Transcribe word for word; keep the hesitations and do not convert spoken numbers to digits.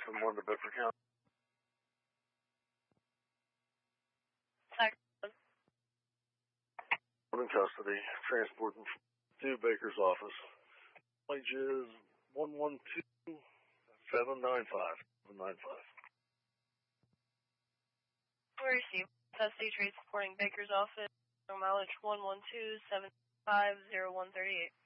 Jackson one to Bedford County. Texas. In custody, transporting to Baker's office. Plate is one one two seven nine five. seven nine five. We received custody transporting Baker's office. Mileage one one two seven five zero one three eight.